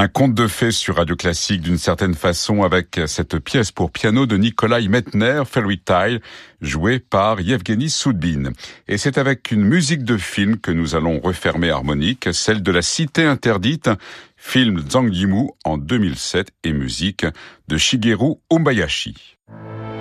Un conte de fées sur Radio Classique d'une certaine façon avec cette pièce pour piano de Nikolai Medtner, Fairy Tale, jouée par Yevgeny Soudbine. Et c'est avec une musique de film que nous allons refermer Harmonique, celle de La Cité Interdite, film Zhang Yimou en 2007 et musique de Shigeru Obayashi.